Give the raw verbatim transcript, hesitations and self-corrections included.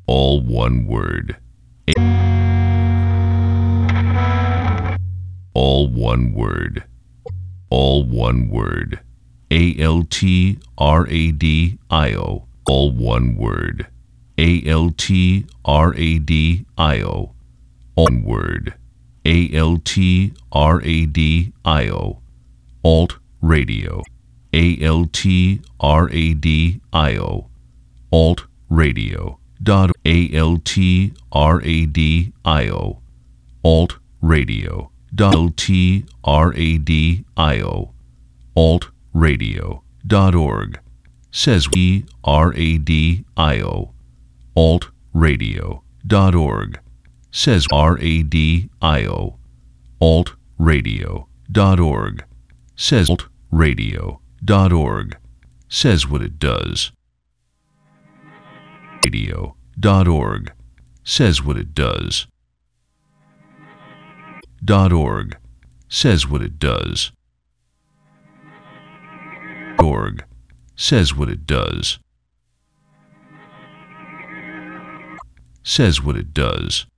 All one word. All one word. All one word. A L T R A D I O. All one word. A L T R A D I O. All word. A L T R A D I O. Alt radio. A L T R A D I O. Alt radio. Dot A L T R A D I O. Alt radio. Dot L T R A D I O. Alt radio. Dot org. Says we R A D I O. Alt radio. Dot org. Says R A D I O. Alt radio. Dot org. Says alt radio. Dot org. Says what it does. Radio. Dot org. Says what it does. Dot org. Says what it does. Org. Says what it does. Says what it does.